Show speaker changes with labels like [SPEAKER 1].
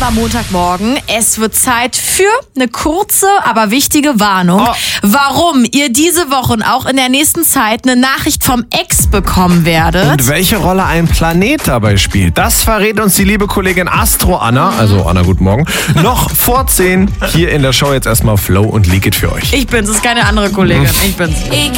[SPEAKER 1] Aber Montagmorgen, es wird Zeit für eine kurze, aber wichtige Warnung, warum ihr diese Woche und auch in der nächsten Zeit eine Nachricht vom Ex bekommen werdet.
[SPEAKER 2] Und welche Rolle ein Planet dabei spielt, das verrät uns die liebe Kollegin Astro Anna, also Anna, guten Morgen, noch vor 10 hier in der Show. Jetzt erstmal Flo und Leak It für euch.
[SPEAKER 1] Ich bin's, ist keine andere Kollegin. Ich bin's.